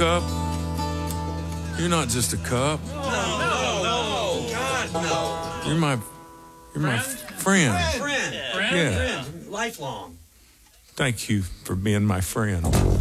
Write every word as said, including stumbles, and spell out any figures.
Cup. You're not just a cup. No, no, no, God, no. You're my, you're my friend. Friend, Yeah. friend, lifelong. Thank you for being my friend.